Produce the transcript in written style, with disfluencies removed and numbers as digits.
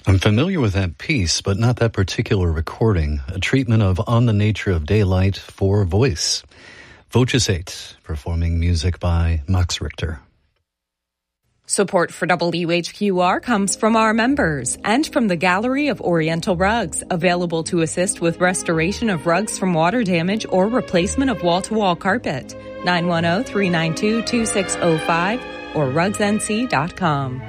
I'm familiar with that piece, but not that particular recording. A treatment of On the Nature of Daylight for voice. Voces 8, performing music by Max Richter. Support for WHQR comes from our members and from the Gallery of Oriental Rugs, available to assist with restoration of rugs from water damage or replacement of wall-to-wall carpet. 910-392-2605 or rugsnc.com.